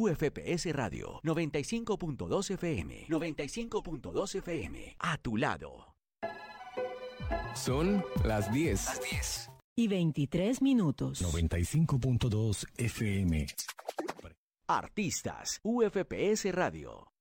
UFPS Radio 95.2 FM. 95.2 FM. A tu lado. Son las 10. Las 10. Y 23 minutos. 95.2 FM. Artistas. UFPS Radio.